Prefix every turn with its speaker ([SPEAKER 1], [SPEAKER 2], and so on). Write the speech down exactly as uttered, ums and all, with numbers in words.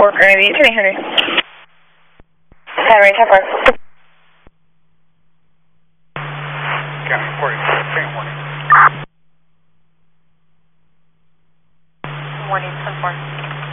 [SPEAKER 1] four, Granby, three hundred. Ten range, have one.
[SPEAKER 2] County forty-four, train warning.
[SPEAKER 3] Warning, ten four.